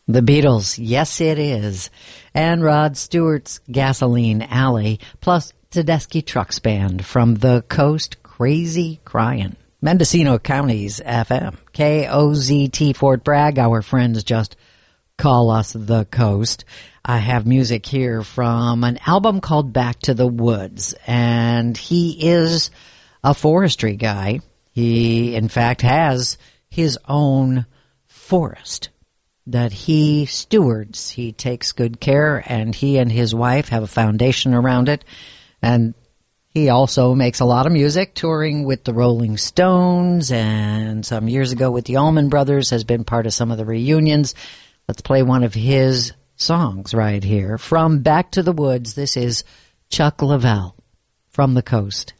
The Beatles, yes it is. And Rod Stewart's Gasoline Alley, plus Tedeschi Trucks Band from the Coast, Crazy Cryin'. Mendocino County's FM, KOZT Fort Bragg. Our friends just call us the Coast. I have music here from an album called Back to the Woods, and he is a forestry guy. He, in fact, has his own forest that he stewards. He takes good care, and he and his wife have a foundation around it. And he also makes a lot of music, touring with the Rolling Stones, and some years ago with the Allman Brothers, has been part of some of the reunions. Let's play one of his songs right here. From Back to the Woods, this is Chuck Leavell from the Coast.